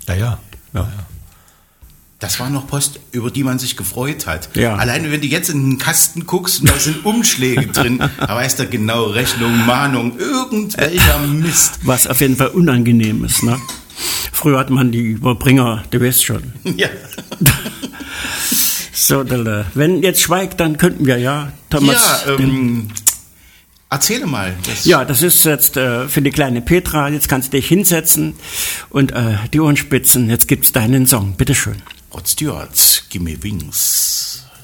Ja. Das war noch Post, über die man sich gefreut hat. Ja. Alleine wenn du jetzt in den Kasten guckst und da sind Umschläge drin, da weißt du genau, Rechnung, Mahnung, irgendwelcher Mist. Was auf jeden Fall unangenehm ist, ne? Früher hat man die Überbringer, du weißt schon. Ja. So, wenn jetzt schweigt, dann könnten wir, Thomas. Ja, erzähle mal. Das ist jetzt für die kleine Petra, jetzt kannst du dich hinsetzen und die Ohren spitzen, jetzt gibt's deinen Song, bitteschön. Rod Stewart, Gimme Wings.